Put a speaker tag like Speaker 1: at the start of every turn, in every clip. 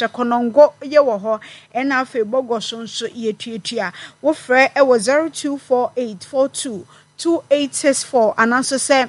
Speaker 1: Tekonongo ye wo ho ena afi bogoso nso ye tuatua wo frɛ e wo 0248422864 and also say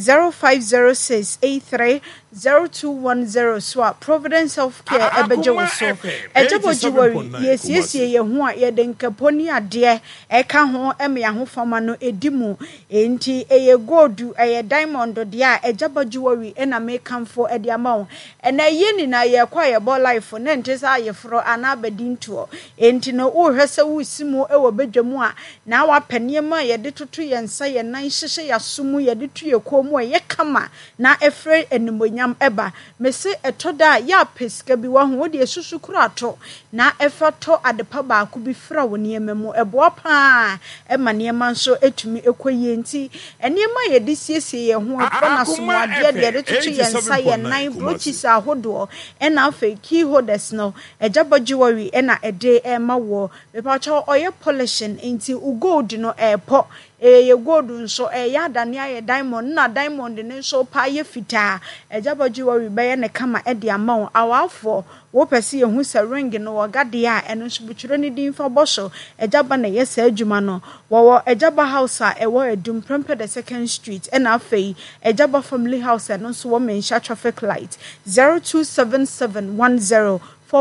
Speaker 1: 0506830210 so Providence Healthcare ebeje so ejebojiwori yes ye ho a ye de nkaponi ade e ka ho eme ya ho fama no edimu enti eye gold eye diamond de a ejebojiwori ena me kamfo e de ama ena ye ni na ye kwa ye bo life na ntesa ye fro ana abedinto enti no wo hwese wo simo e wo bedwamu a na wa paniema ye de tutu ye nsa ye nan hyehye ya sumu ye de tu ye komu ye kama na efre enimonyam eba mese etoda ya peska bi wa ho wo de susu kurato na efato adepa ba ku bi fra wo niememu ebo pa e ma niema nso etumi ekoye nti eniema ye de siesie ye ho afa na sumu ade de tutu ye nsa ye nan brochis ahodo e na afa key holders no ejabajiwari e na ede e ma wo bepacho oye polishing nti gold no po ye gold nso ya dane aye diamond na diamond ne nso pa ye fita ejabajiwari be ye ne kama e de ama awafo wo pese ye hu se ring no wogade a eno nso buturo ne din fa boso ejaba na ye sa adwuma no wo ejaba house a e wo edum prempe the second street e na afei ejaba family house eno nso wo mensha traffic light 0277104488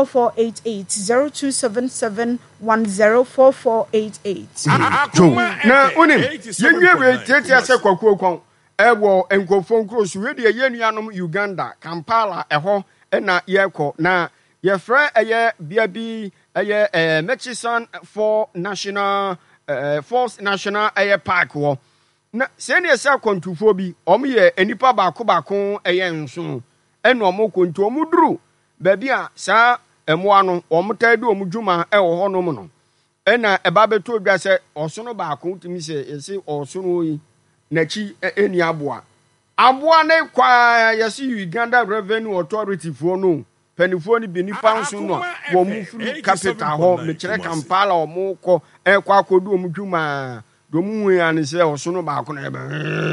Speaker 1: 0277104488
Speaker 2: na unim yenwe we tiatia se kwakuokon ewo enkofo nkrosu we de yenuanom Uganda Kampala eho na yeko na yefra eye biabi eye Murchison for National Force National Air Park wo na se ne esa kwantufo bi omye enipa baako eye nso eno omokontu omuduru baby a sa emoa no omta du omdwuma ewo ho no mu no ena eba beto odwa se osono baako timi se ese osono yi nachi eni aboa ne kwa yesi Uganda Revenue Authority fo no panifo ni binipa nso no wo mu furu capital ho me kire Kampala omukọ ekwa akodu omdwuma do mu ya ne se osono baako na ebe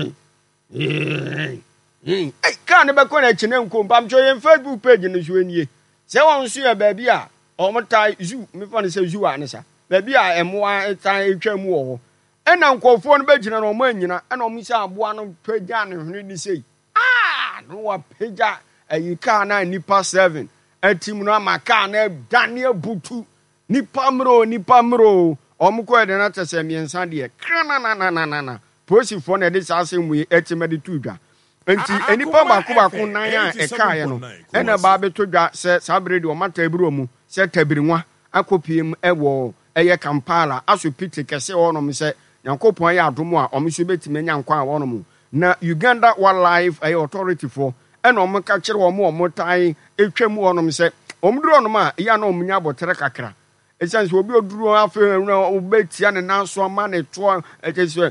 Speaker 2: ka ne be ko na chine nko mpam cho yen Facebook page no so enie se won so ya baabi a omotai zoo me fa ne se zoo anisa baabi a emoa etan etwa mu wo ena nkofo no begina no mo anyina ena omo se aboa no pagya ne hwene ni sei no wa pagya ayika na nipa 7 atim no amaka na Daniel Butu nipa mro omo ko de na tese miensa de na posifo na de sase mu etimede tudwa enti enipa baako nan a eka ye no ena ba betodwa se sabredi o mata ebiro mu se tabirinwa akopiem ewo eye Kampala asopiti kese wonom se yankopon ya adomo a omiso betime nyankwa a wonom na Uganda Wildlife Authority for ena omka kire omotai etwam wonom se omduro onom a ya na omunya botere kakra esanse obi oduro afa na obetia ne nanso ama ne to ekese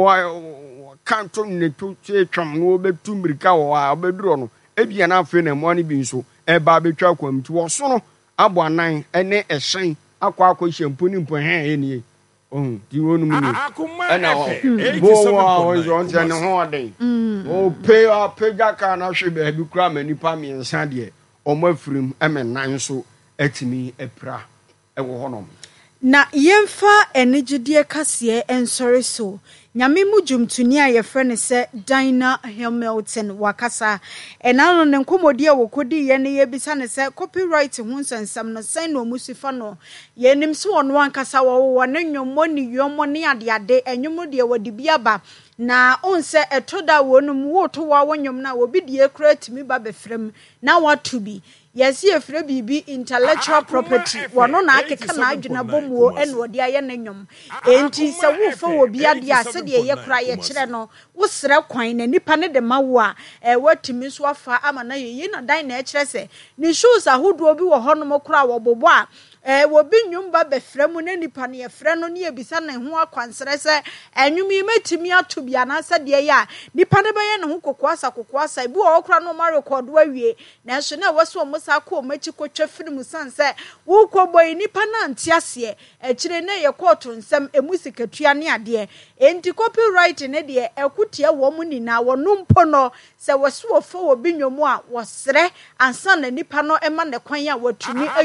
Speaker 2: kanto ne to twam no obetu mirika wo a obeduro no ebia na afa na mo ne bi nso eba betwa kwamti wo so no abo anan ene ehyen akwa hyempo ni mpo enie di wonu mu ena wo onse ne ho ade o pega ka na hwe ba bi kura manipa miensa de omo afirim emenan so atimi epra ewo honom
Speaker 1: na yemfa enigidie kase ensori so nyame mujumtuni a yefre ne se Dina Hamilton wakasa enano ne nkomodi a wokodi ye ne yebisa ne se copyright ho nsensam no sen no musifa no yenim se wono ankasa wo ne nyomo ni yomo ne ade enyomo de wadi biaba na onse etoda wonum woto wa wonyom na obi de kura timi ba befrem na watu bi yesi efre bibi intellectual property wono na akeka na adwena bomuo ene odi aye na nyom enti se wo fo obi ade ase de ye kura ye kire no wo sere kwan na nipa ne de mawo a watimi so afa ama na ye na dan na kire se ni shoes ahodo obi wo honom kura wo bobo a wo bi nyumba befremu na nipa ne yefre no ne ebisa na ho akwansere se enwumi metimi ato bia na se de ye a nipa ne be ye ne ho kokoasa ibu wo kura no ma record wawie na so na waso mo sa ko machi ko twa film sanse wo ko boy nipa na ntiase ekire na ye court nsem emusikatua ne ade enti copyright ne de ekutie wo mu nina wo numpo no se waso wo fo wo bi nyomu a wo sere ansa na nipa no ema ne kwan a watumi